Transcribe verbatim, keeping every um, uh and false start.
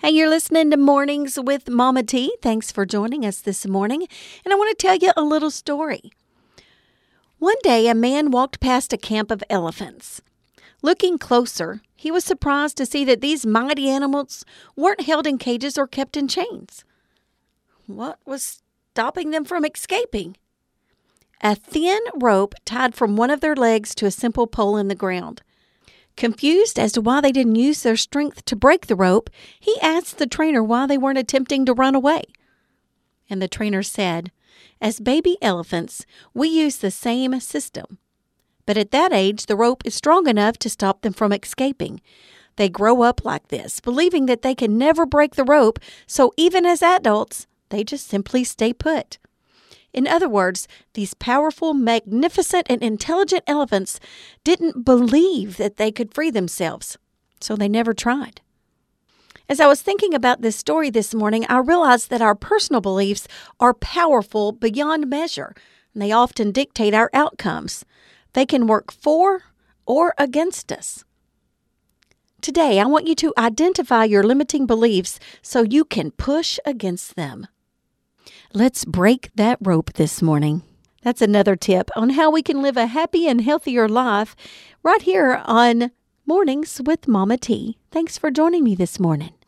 Hey, you're listening to Mornings with Mama T. Thanks for joining us this morning. And I want to tell you a little story. One day, a man walked past a camp of elephants. Looking closer, he was surprised to see that these mighty animals weren't held in cages or kept in chains. What was stopping them from escaping? A thin rope tied from one of their legs to a simple pole in the ground. Confused as to why they didn't use their strength to break the rope, he asked the trainer why they weren't attempting to run away. And the trainer said, "As baby elephants, we use the same system. But at that age, the rope is strong enough to stop them from escaping. They grow up like this, believing that they can never break the rope, so even as adults, they just simply stay put." In other words, these powerful, magnificent, and intelligent elephants didn't believe that they could free themselves, so they never tried. As I was thinking about this story this morning, I realized that our personal beliefs are powerful beyond measure, and they often dictate our outcomes. They can work for or against us. Today, I want you to identify your limiting beliefs so you can push against them. Let's break that rope this morning. That's another tip on how we can live a happy and healthier life right here on Mornings with Mama T. Thanks for joining me this morning.